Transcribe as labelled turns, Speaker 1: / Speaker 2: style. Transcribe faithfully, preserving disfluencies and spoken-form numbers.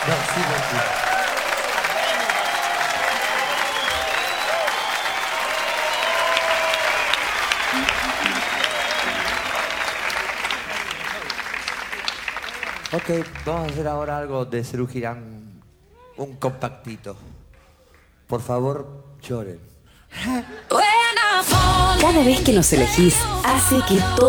Speaker 1: Merci beaucoup. Ok, vamos a hacer ahora algo de Serú Girán, un compactito. Por favor, lloren.
Speaker 2: Cada vez que nos elegís, hace que todo